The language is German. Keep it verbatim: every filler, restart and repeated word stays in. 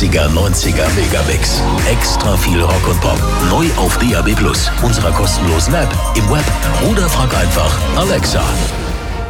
achtziger, neunziger Megamix. Extra viel Rock und Pop. Neu auf D A B Plus, unserer kostenlosen App, im Web oder frag einfach Alexa.